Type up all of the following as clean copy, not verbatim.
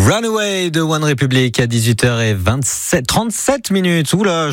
Runaway de One Republic à 18h37 minutes. Oula,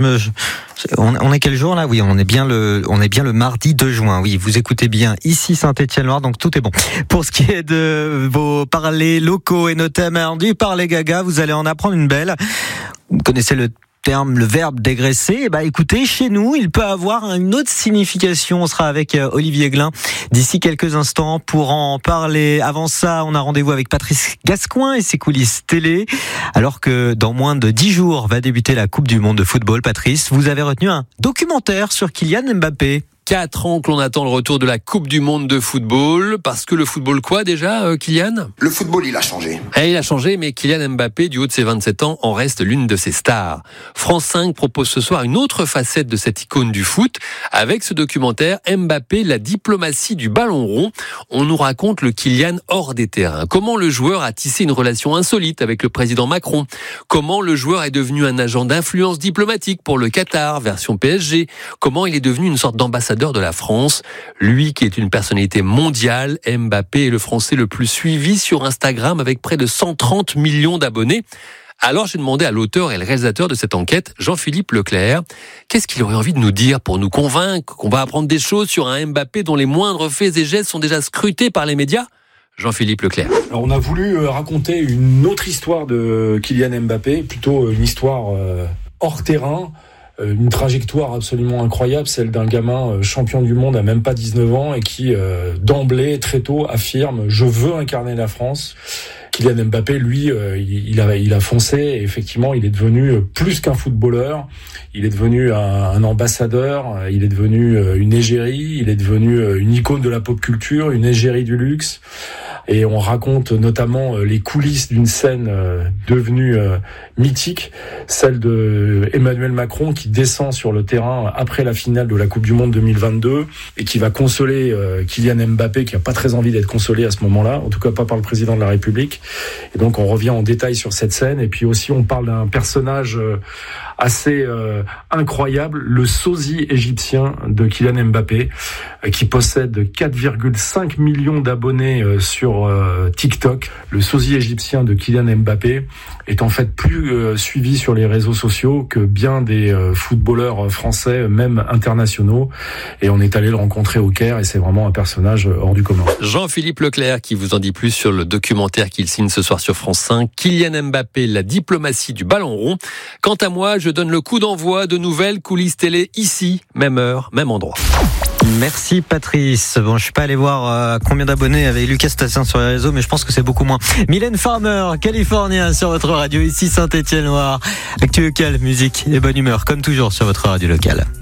on est quel jour là? Oui, on est bien le mardi 2 juin. Oui, vous écoutez bien ici Saint-Étienne-Loire, donc tout est bon. Pour ce qui est de vos parlers locaux et notamment du parler gaga, vous allez en apprendre une belle. Vous connaissez le verbe dégraisser. Écoutez, chez nous, il peut avoir une autre signification. On sera avec Olivier Glin d'ici quelques instants pour en parler. Avant ça, on a rendez-vous avec Patrice Gascoin et ses coulisses télé. Alors que dans moins de 10 jours va débuter la Coupe du Monde de football, Patrice, vous avez retenu un documentaire sur Kylian Mbappé. 4 ans que l'on attend le retour de la Coupe du Monde de football. Parce que le football quoi déjà, Kylian ? Le football, il a changé. Il a changé, mais Kylian Mbappé, du haut de ses 27 ans, en reste l'une de ses stars. France 5 propose ce soir une autre facette de cette icône du foot. Avec ce documentaire, Mbappé, la diplomatie du ballon rond. On nous raconte le Kylian hors des terrains. Comment le joueur a tissé une relation insolite avec le président Macron. Comment le joueur est devenu un agent d'influence diplomatique pour le Qatar, version PSG. Comment il est devenu une sorte d'ambassadeur de la France. Lui qui est une personnalité mondiale, Mbappé est le Français le plus suivi sur Instagram avec près de 130 millions d'abonnés. Alors j'ai demandé à l'auteur et le réalisateur de cette enquête, Jean-Philippe Leclerc, qu'est-ce qu'il aurait envie de nous dire pour nous convaincre qu'on va apprendre des choses sur un Mbappé dont les moindres faits et gestes sont déjà scrutés par les médias ? Jean-Philippe Leclerc. Alors on a voulu raconter une autre histoire de Kylian Mbappé, plutôt une histoire hors terrain, une trajectoire absolument incroyable, celle d'un gamin champion du monde à même pas 19 ans et qui d'emblée très tôt affirme « je veux incarner la France ». Kylian Mbappé, lui, il a foncé et effectivement, il est devenu plus qu'un footballeur. Il est devenu un ambassadeur, il est devenu une égérie, il est devenu une icône de la pop culture, une égérie du luxe. Et on raconte notamment les coulisses d'une scène devenue mythique, celle de Emmanuel Macron qui descend sur le terrain après la finale de la Coupe du Monde 2022 et qui va consoler Kylian Mbappé qui a pas très envie d'être consolé à ce moment-là, en tout cas pas par le président de la République. Et donc on revient en détail sur cette scène et puis aussi on parle d'un personnage assez incroyable, le sosie égyptien de Kylian Mbappé, qui possède 4,5 millions d'abonnés sur TikTok. Le sosie égyptien de Kylian Mbappé est en fait plus suivi sur les réseaux sociaux que bien des footballeurs français, même internationaux. Et on est allé le rencontrer au Caire et c'est vraiment un personnage hors du commun. Jean-Philippe Leclerc qui vous en dit plus sur le documentaire qu'il signe ce soir sur France 5, Kylian Mbappé, la diplomatie du ballon rond. Quant à moi, je donne le coup d'envoi de nouvelles coulisses télé ici, même heure, même endroit. Merci Patrice. Bon, je suis pas allé voir combien d'abonnés avait Lucas Tassin sur les réseaux, mais je pense que c'est beaucoup moins. Mylène Farmer, californien sur votre radio ici Saint-Étienne-Loire. Actu local, musique et bonne humeur comme toujours sur votre radio locale.